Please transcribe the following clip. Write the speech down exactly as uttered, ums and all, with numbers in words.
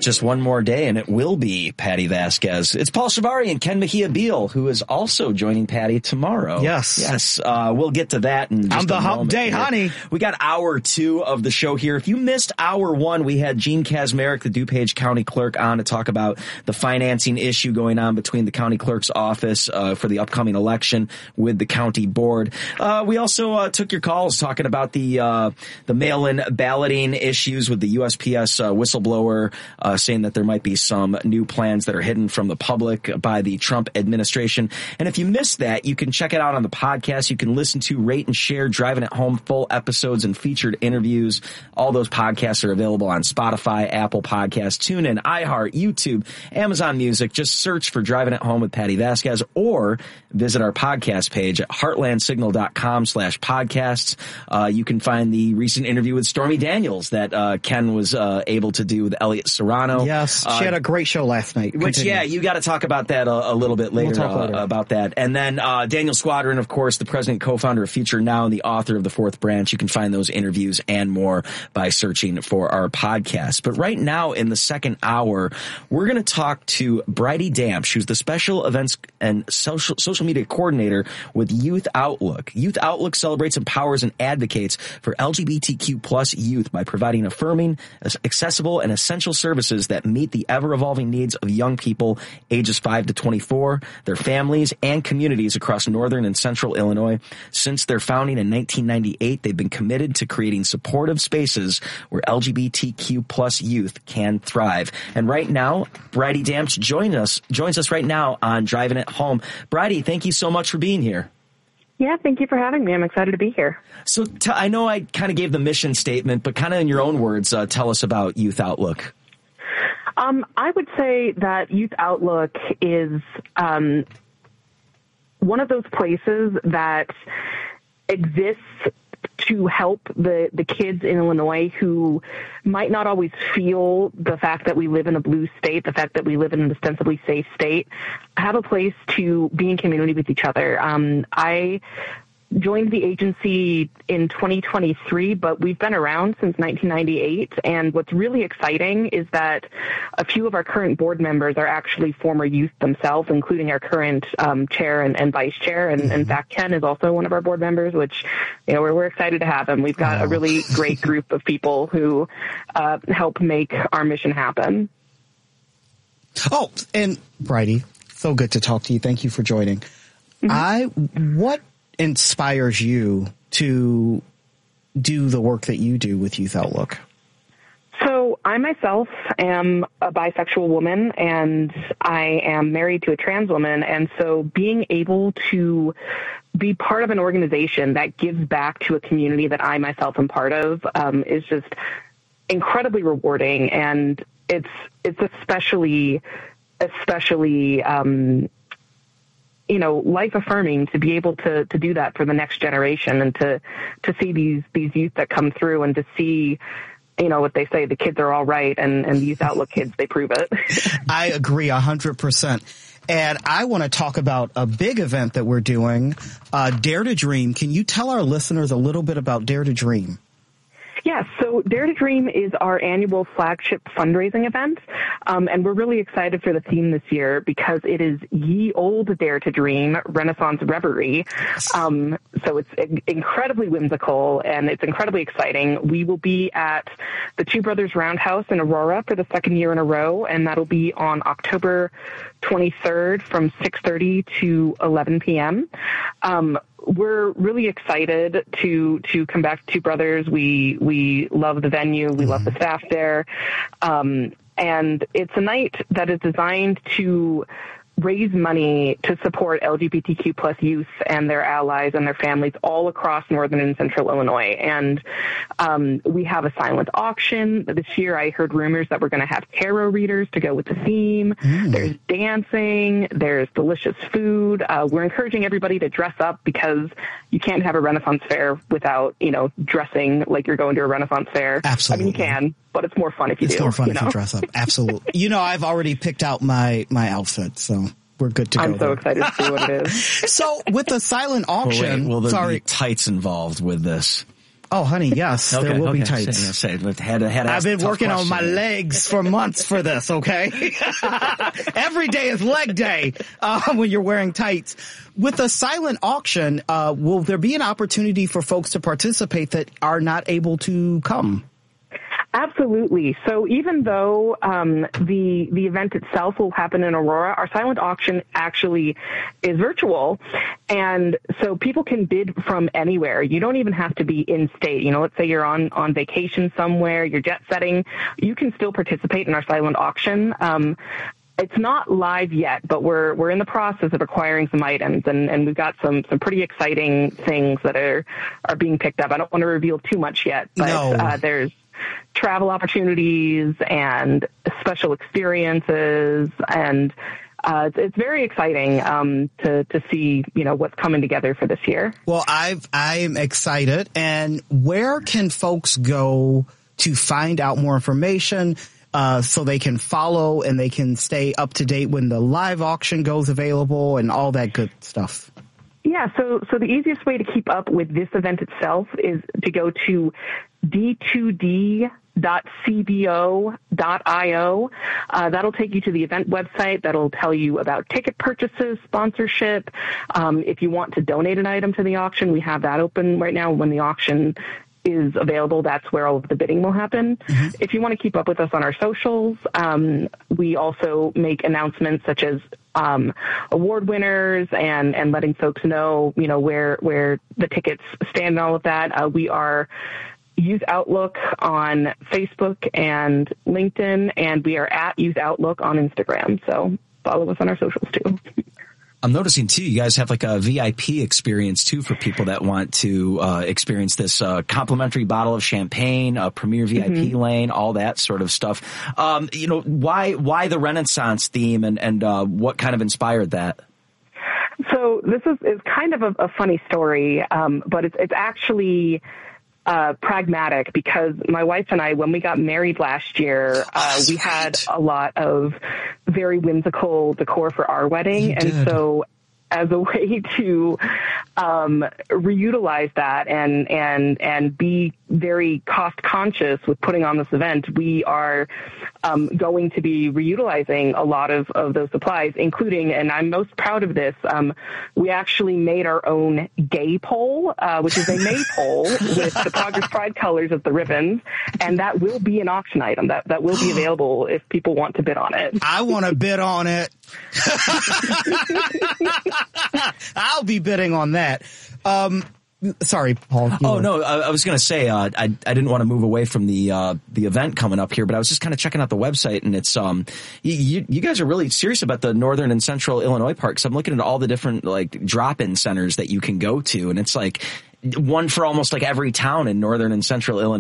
just one more day, and it will be Patty Vasquez. It's Paul Shivari and Ken Mejia Beal, who is also joining Patty tomorrow. Yes. Yes. Uh, we'll get to that in just On the a hump moment day, here. honey. We got hour two of the show here. If you missed hour one, we had Gene Kazmarek, the DuPage County Clerk, on to talk about the financing issue going on between the county clerk's office uh, for the upcoming election with the county board. Uh, we also uh, took your calls talking about the uh, the mail-in balloting issues with the U S P S uh, whistleblower uh, saying that there might be some new plans that are hidden from the public by the Trump administration. And if you missed that, you can check it out on the podcast. You can listen to, rate, and share Driving It Home full episodes and featured interviews. All those podcasts are available on Spotify, Apple Podcasts, TuneIn, iHeart, YouTube, Amazon Music. Just search for Driving It Home with Patty Vasquez or visit our podcast page at heartlandsignal.com slash podcasts. Uh, you can find the recent interview with Stormy Daniels that uh, Ken was uh, able to do with Elliot Serrano. Yes, she uh, had a great show last night. Which, Continue. yeah, you got to talk about that a, a little bit later, We'll talk later. Uh, about that. And then uh, Daniel Squadron, of course, the president and co-founder of Future Now and the author of The Fourth Branch. You can find those interviews and more by searching for our podcast. But right now in the second hour, we're going to talk to Bridie Damsch, who's the special events and social social media coordinator with Youth Outlook. Youth Outlook celebrates, empowers, and advocates for L G B T Q plus youth by providing affirming, accessible, and essential services that meet the ever-evolving needs of young people ages five to twenty-four, their families, and communities across northern and central Illinois. Since their founding in nineteen ninety-eight, they've been committed to creating supportive spaces where L G B T Q plus youth can thrive. And right now, Bridie Damsch joins us, joins us right now on Driving It Home. Bridie, thank you so much for being here. Yeah, thank you for having me. I'm excited to be here. So t- I know I kind of gave the mission statement, but kind of in your own words, uh, tell us about Youth Outlook. Um, I would say that Youth Outlook is um, one of those places that exists to help the, the kids in Illinois who might not always feel the fact that we live in a blue state, the fact that we live in an ostensibly safe state, have a place to be in community with each other. Um, I joined the agency in twenty twenty-three, but we've been around since nineteen ninety-eight. And what's really exciting is that a few of our current board members are actually former youth themselves, including our current um, chair and, and vice chair. And in fact, Ken is also one of our board members, which, you know, we're, we're excited to have him. We've got oh. a really great group of people who uh, help make our mission happen. Oh, and Bridie, so good to talk to you. Thank you for joining. Mm-hmm. I, what inspires you to do the work that you do with Youth Outlook? So I myself am a bisexual woman, and I am married to a trans woman. And so being able to be part of an organization that gives back to a community that I myself am part of um, is just incredibly rewarding. And it's it's especially, especially um you know, life affirming to be able to, to do that for the next generation and to, to see these, these youth that come through and to see, you know, what they say, the kids are all right, and, and the Youth Outlook kids, they prove it. I agree a hundred percent. And I want to talk about a big event that we're doing, uh, Dare to Dream. Can you tell our listeners a little bit about Dare to Dream? Yes, so Dare to Dream is our annual flagship fundraising event, um, and we're really excited for the theme this year because it is Ye Old Dare to Dream, Renaissance Reverie. Um, so it's incredibly whimsical, and it's incredibly exciting. We will be at the Two Brothers Roundhouse in Aurora for the second year in a row, and that'll be on October twenty-third from six thirty to eleven p.m. Um, we're really excited to to come back to Two Brothers. We we love the venue. We love the staff there. Um, and it's a night that is designed to raise money to support L G B T Q plus youth and their allies and their families all across northern and central Illinois. And um, we have a silent auction. This year I heard rumors that we're going to have tarot readers to go with the theme. Mm. There's dancing. There's delicious food. Uh, we're encouraging everybody to dress up because you can't have a Renaissance fair without, you know, dressing like you're going to a Renaissance fair. Absolutely. I mean, you can, but it's more fun if you it's do. It's more fun you if know? you dress up. Absolutely. You know, I've already picked out my, my outfit, so we're good to go. I'm so there. excited to see what it is. So with the silent auction, well, wait, will there sorry. be tights involved with this? Oh, honey, yes, okay, there will okay. be tights. Say, say, had, had I've been working on my legs for months for this, okay? Every day is leg day uh, when you're wearing tights. With a silent auction, uh, will there be an opportunity for folks to participate that are not able to come? Absolutely. So even though um, the the event itself will happen in Aurora, our silent auction actually is virtual, and so people can bid from anywhere. You don't even have to be in state. You know, let's say you're on on vacation somewhere, you're jet setting, you can still participate in our silent auction. Um, It's not live yet, but we're we're in the process of acquiring some items, and, and we've got some, some pretty exciting things that are are being picked up. I don't want to reveal too much yet, but no. uh, there's travel opportunities and special experiences, and uh, it's, it's very exciting um, to to see you know what's coming together for this year. Well, I've I'm excited, and where can folks go to find out more information? Uh, so they can follow and they can stay up to date when the live auction goes available and all that good stuff. Yeah, so so the easiest way to keep up with this event itself is to go to d two d dot c b o dot i o. Uh, that'll take you to the event website. That'll tell you about ticket purchases, sponsorship. Um, if you want to donate an item to the auction, we have that open right now. When the auction is available, that's where all of the bidding will happen. Mm-hmm. If you want to keep up with us on our socials, um, we also make announcements such as um, award winners and, and letting folks know, you know, where where the tickets stand and all of that. Uh, we are Youth Outlook on Facebook and LinkedIn, and we are at Youth Outlook on Instagram. So follow us on our socials too. I'm noticing, too, you guys have like a V I P experience, too, for people that want to uh, experience this uh, complimentary bottle of champagne, a premier V I P mm-hmm. lane, all that sort of stuff. Um, you know, why why the Renaissance theme, and, and uh, what kind of inspired that? So this is, is kind of a, a funny story, um, but it's, it's actually uh, pragmatic, because my wife and I, when we got married last year, uh, we had a lot of very whimsical decor for our wedding. You and did. so as a way to um, reutilize that and, and, and be very cost conscious with putting on this event, we are um, going to be reutilizing a lot of, of those supplies, including, and I'm most proud of this, um, we actually made our own gay pole, uh, which is a maypole with the Progress Pride colors of the ribbons, and that will be an auction item. That, that will be available if people want to bid on it. I want to bid on it. I'll be bidding on that. Um, sorry, Paul. Oh, were... no, I, I was going to say, uh, I, I didn't want to move away from the, uh, the event coming up here, but I was just kind of checking out the website, and it's, um, you, you guys are really serious about the Northern and Central Illinois parks. I'm looking at all the different, like, drop-in centers that you can go to, and it's like one for almost like every town in Northern and Central Illinois.